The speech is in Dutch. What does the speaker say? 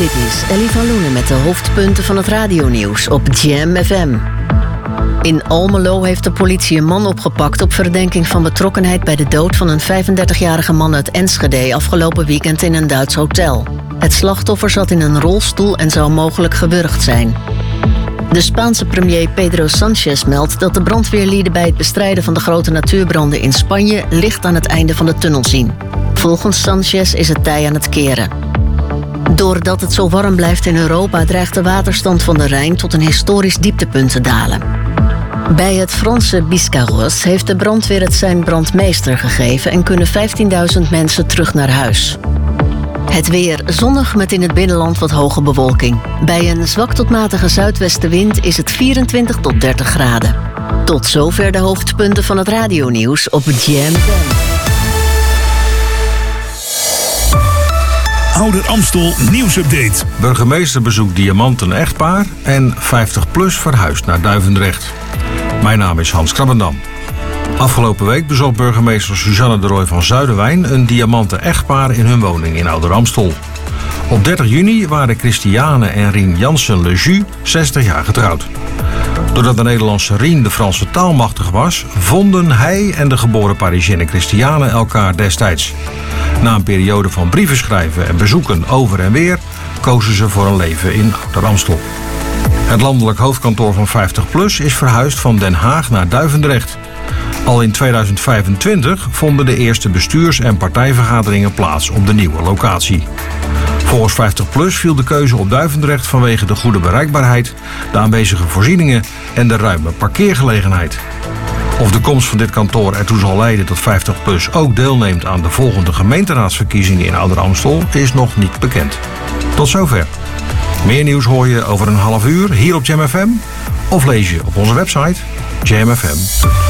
Dit is Ellie van Loenen met de hoofdpunten van het radionieuws op Jam FM. In Almelo heeft de politie een man opgepakt op verdenking van betrokkenheid bij de dood van een 35-jarige man uit Enschede afgelopen weekend in een Duits hotel. Het slachtoffer zat in een rolstoel en zou mogelijk gewurgd zijn. De Spaanse premier Pedro Sánchez meldt dat de brandweerlieden bij het bestrijden van de grote natuurbranden in Spanje licht aan het einde van de tunnel zien. Volgens Sánchez is het tij aan het keren. Doordat het zo warm blijft in Europa dreigt de waterstand van de Rijn tot een historisch dieptepunt te dalen. Bij het Franse Biscarrosse heeft de brandweer het zijn brandmeester gegeven en kunnen 15.000 mensen terug naar huis. Het weer zonnig met in het binnenland wat hoge bewolking. Bij een zwak tot matige zuidwestenwind is het 24 tot 30 graden. Tot zover de hoofdpunten van het radionieuws op Jam FM. Ouder Amstel nieuwsupdate. Burgemeester bezoekt diamanten echtpaar en 50PLUS verhuist naar Duivendrecht. Mijn naam is Hans Krabbendam. Afgelopen week bezocht burgemeester Suzanne de Rooij van Zuiderwijn een diamanten echtpaar in hun woning in Ouder Amstel. Op 30 juni waren Christiane en Rien Jansen-Le Jus 60 jaar getrouwd. Doordat de Nederlandse Rien de Franse taal machtig was, vonden hij en de geboren Parisienne Christiane elkaar destijds. Na een periode van brieven schrijven en bezoeken over en weer, kozen ze voor een leven in Ouder Amstel. Het landelijk hoofdkantoor van 50PLUS is verhuisd van Den Haag naar Duivendrecht. Al in 2025 vonden de eerste bestuurs- en partijvergaderingen plaats op de nieuwe locatie. Volgens 50PLUS viel de keuze op Duivendrecht vanwege de goede bereikbaarheid, de aanwezige voorzieningen en de ruime parkeergelegenheid. Of de komst van dit kantoor ertoe zal leiden dat 50PLUS ook deelneemt aan de volgende gemeenteraadsverkiezingen in Ouder Amstel is nog niet bekend. Tot zover. Meer nieuws hoor je over een half uur hier op Jam FM of lees je op onze website jamfm.